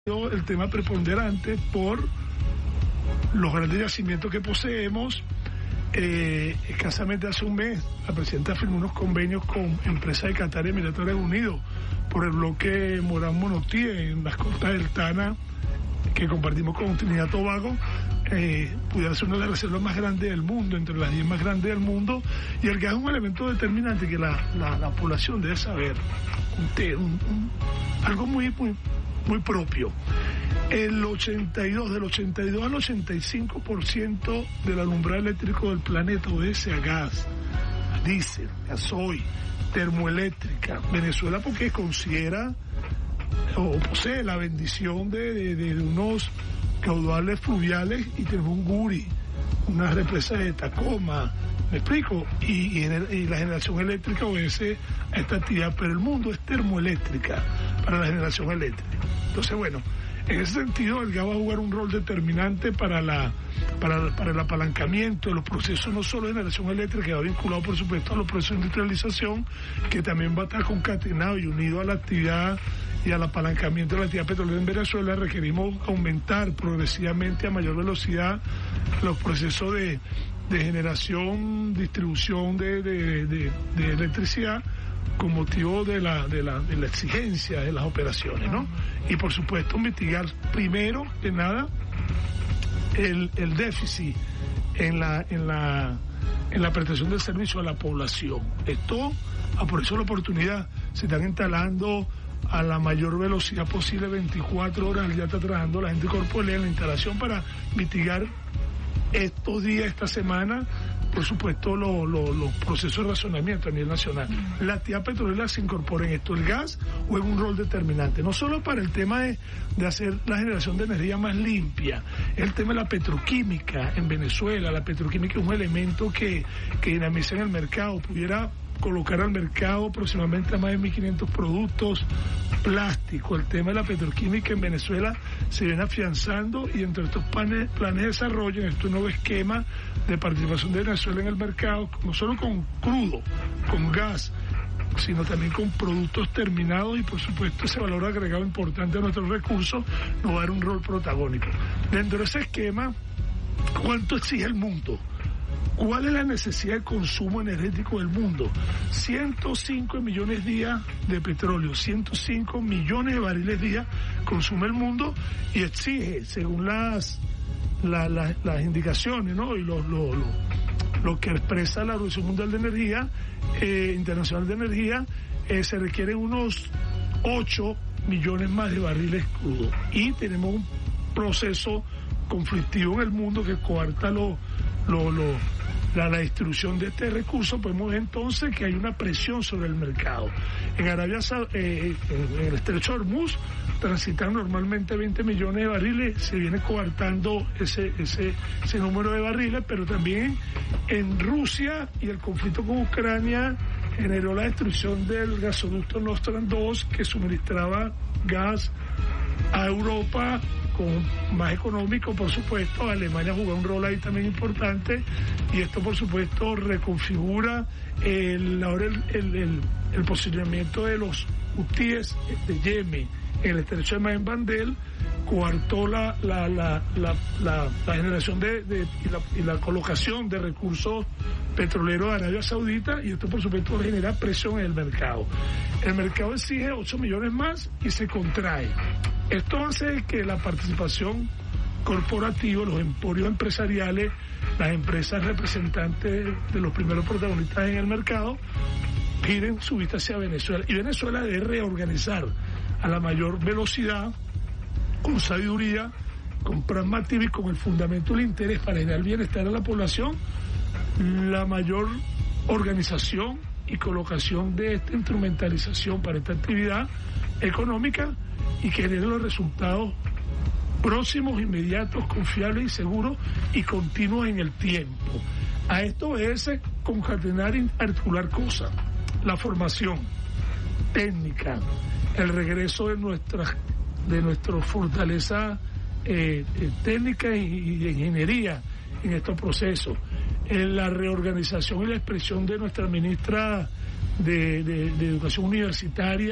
el tema preponderante por los grandes yacimientos que poseemos. Escasamente hace un mes la presidenta firmó unos convenios con empresas de Qatar y Emiratos Árabes Unidos por el bloque Morán Monotí en las costas del Tana, que compartimos con Trinidad y Tobago. Pudiera ser una de las reservas más grandes del mundo, entre las 10 más grandes del mundo, y el gas es un elemento determinante que la población debe saber, algo muy propio. Del 82 al 85% del alumbrado eléctrico del planeta obedece a gas, a diésel, gasoil, termoeléctrica. Venezuela, porque considera o posee la bendición de unos caudales fluviales, y tenemos un Guri, una represa de Tacoma, ¿me explico? Y la generación eléctrica obedece a esta actividad, pero el mundo es termoeléctrica para la generación eléctrica. Entonces, bueno, en ese sentido el gas va a jugar un rol determinante para el apalancamiento de los procesos, no solo de generación eléctrica, que va vinculado por supuesto a los procesos de industrialización, que también va a estar concatenado y unido a la actividad y al apalancamiento de la actividad petrolera en Venezuela. Requerimos aumentar progresivamente a mayor velocidad los procesos de generación, distribución de electricidad, con motivo de la exigencia de las operaciones, ¿no? Y por supuesto mitigar primero que nada el déficit en la prestación del servicio a la población. Esto, por eso la oportunidad, se están instalando a la mayor velocidad posible, 24 horas, ya está trabajando la gente corporal en la instalación para mitigar estos días, esta semana, por supuesto, los procesos de razonamiento a nivel nacional. La actividad petrolera se incorpora en esto. El gas juega un rol determinante, no solo para el tema de hacer la generación de energía más limpia, es el tema de la petroquímica en Venezuela. La petroquímica es un elemento que dinamiza en el mercado, pudiera colocar al mercado aproximadamente a más de 1.500 productos plásticos. El tema de la petroquímica en Venezuela se viene afianzando, y entre estos planes de desarrollo, en este nuevo esquema de participación de Venezuela en el mercado, no solo con crudo, con gas, sino también con productos terminados, y por supuesto ese valor agregado importante a nuestros recursos nos va a dar un rol protagónico. Dentro de ese esquema, ¿cuánto exige el mundo? ¿Cuál es la necesidad de consumo energético del mundo? 105 millones día de petróleo, 105 millones de barriles día consume el mundo, y exige, según las indicaciones, ¿no? Y lo que expresa la Organización Mundial de Energía, Internacional de Energía, se requieren unos 8 millones más de barriles crudos. Y tenemos un proceso conflictivo en el mundo que coarta la distribución de este recurso. Podemos ver entonces que hay una presión sobre el mercado. En Arabia en el estrecho de Hormuz transitan normalmente 20 millones de barriles, se viene coartando ese número de barriles, pero también en Rusia, y el conflicto con Ucrania generó la destrucción del gasoducto Nord Stream 2, que suministraba gas a Europa con más económico, por supuesto. Alemania juega un rol ahí también importante, y esto por supuesto reconfigura el posicionamiento de los hutíes de Yemen en el estrecho de Maen Bandel, coartó la generación y la colocación de recursos petroleros de Arabia Saudita, y esto por supuesto genera presión en el mercado. El mercado exige 8 millones más y se contrae. Esto hace que la participación corporativa, los emporios empresariales, las empresas representantes de los primeros protagonistas en el mercado, giren su vista hacia Venezuela. Y Venezuela debe reorganizar a la mayor velocidad, con sabiduría, con pragmatismo y con el fundamento del interés para generar el bienestar a la población, la mayor organización y colocación de esta instrumentalización para esta actividad económica, y que genere los resultados próximos, inmediatos, confiables y seguros, y continuos en el tiempo. A esto obedece concatenar y articular cosas: la formación técnica, el regreso de nuestra fortaleza técnica y de ingeniería en estos procesos, en la reorganización y la expresión de nuestra ministra de Educación Universitaria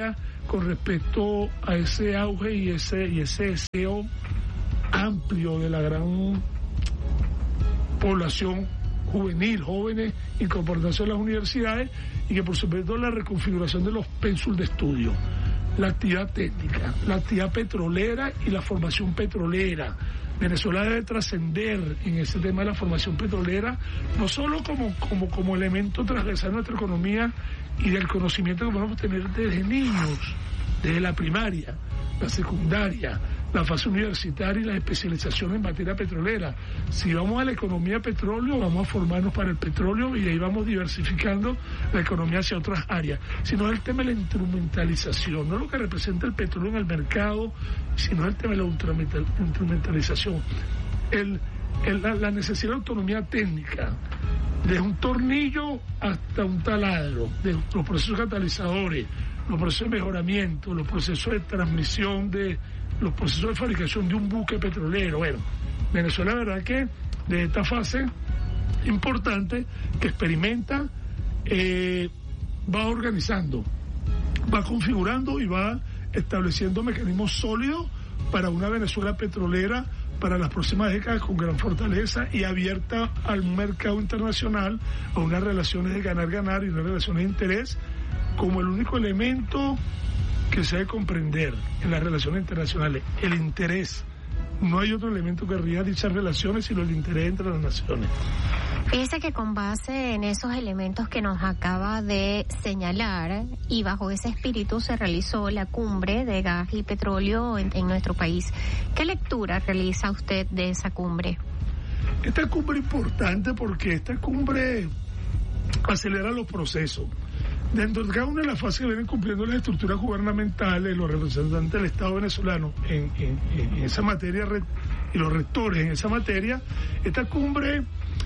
con respecto a ese auge y ese deseo amplio de la gran población juvenil, jóvenes, incorporándose a las universidades, y que por supuesto la reconfiguración de los pénsul de estudio, la actividad técnica, la actividad petrolera y la formación petrolera. Venezuela debe trascender en ese tema de la formación petrolera, no solo como elemento transversal de nuestra economía y del conocimiento que podemos tener desde niños, desde la primaria, la secundaria, la fase universitaria y la especialización en materia petrolera. Si vamos a la economía petróleo, vamos a formarnos para el petróleo y ahí vamos diversificando la economía hacia otras áreas. Sino es el tema de la instrumentalización, no lo que representa el petróleo en el mercado, sino el tema de la instrumentalización. La necesidad de autonomía técnica, desde un tornillo hasta un taladro, de los procesos catalizadores, los procesos de mejoramiento, los procesos de transmisión, los procesos de fabricación de un buque petrolero. Bueno, Venezuela, la verdad que de esta fase importante que experimenta, va organizando, va configurando y va estableciendo mecanismos sólidos para una Venezuela petrolera para las próximas décadas con gran fortaleza y abierta al mercado internacional, a unas relaciones de ganar-ganar y unas relaciones de interés como el único elemento que se debe comprender en las relaciones internacionales, el interés. No hay otro elemento que rija dichas relaciones sino el interés entre las naciones. Fíjese que con base en esos elementos que nos acaba de señalar y bajo ese espíritu se realizó la cumbre de gas y petróleo en nuestro país. ¿Qué lectura realiza usted de esa cumbre? Esta cumbre es importante porque esta cumbre acelera los procesos. Dentro de cada una de las fases que vienen cumpliendo las estructuras gubernamentales, los representantes del Estado venezolano en esa materia y los rectores en esa materia, esta cumbre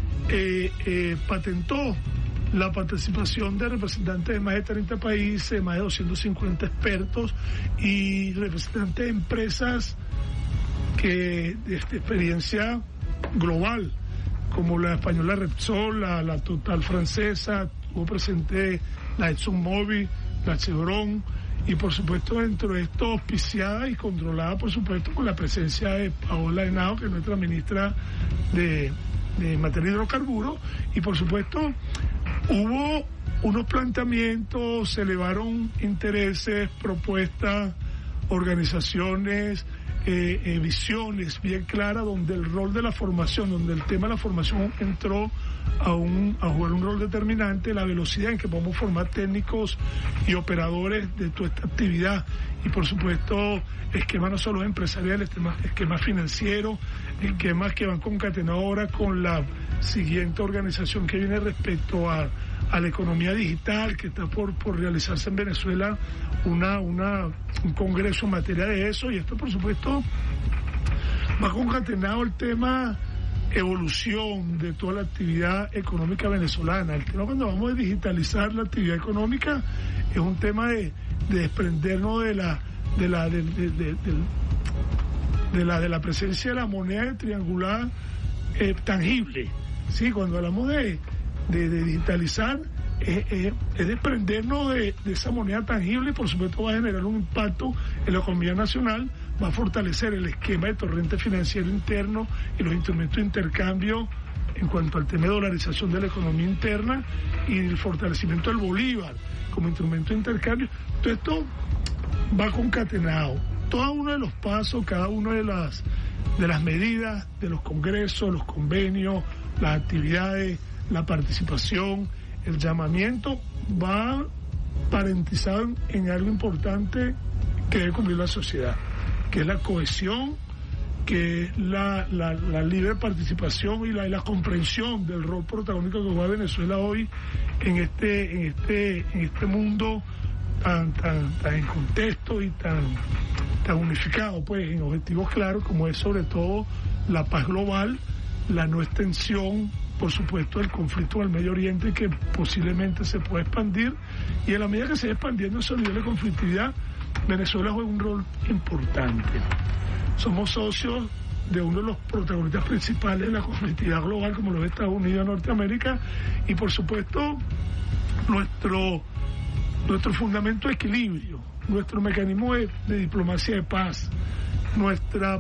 patentó la participación de representantes de más de 30 países, más de 250 expertos y representantes de empresas que de experiencia global, como la española Repsol, la Total francesa, tuvo presente la ExxonMobil, la Chevron, y por supuesto dentro de esto auspiciada y controlada por supuesto con la presencia de Paola Henao, que es nuestra ministra de materia de hidrocarburos, y por supuesto hubo unos planteamientos, se elevaron intereses, propuestas, organizaciones, visiones bien claras, donde el rol de la formación, donde el tema de la formación entró a jugar un rol determinante, la velocidad en que podemos formar técnicos y operadores de toda esta actividad, y por supuesto esquemas no solo empresariales, esquemas financieros, esquemas que van concatenados ahora con la siguiente organización que viene respecto a la economía digital, que está por realizarse en Venezuela un congreso en materia de eso, y esto por supuesto va concatenado el tema evolución de toda la actividad económica venezolana. El tema cuando vamos a digitalizar la actividad económica es un tema de desprendernos de la presencia de la moneda triangular tangible. Sí, cuando hablamos de digitalizar es desprendernos de esa moneda tangible, y por supuesto va a generar un impacto en la economía nacional, va a fortalecer el esquema de torrente financiero interno y los instrumentos de intercambio en cuanto al tema de dolarización de la economía interna y el fortalecimiento del bolívar como instrumento de intercambio. Todo esto va concatenado. Todo uno de los pasos, cada una de las medidas, de los congresos, los convenios, las actividades, la participación, el llamamiento, va parentizado en algo importante que debe cumplir la sociedad, que es la cohesión, que es la libre participación y la comprensión del rol protagónico que juega Venezuela hoy en este mundo tan en contexto y tan unificado, pues en objetivos claros, como es sobre todo la paz global, la no extensión, por supuesto, del conflicto del Medio Oriente, que posiblemente se pueda expandir, y a la medida que se va expandiendo ese nivel de conflictividad, Venezuela juega un rol importante. Somos socios de uno de los protagonistas principales de la conflictividad global, como los Estados Unidos de Norteamérica, y por supuesto Nuestro fundamento es equilibrio, nuestro mecanismo de diplomacia de paz, nuestra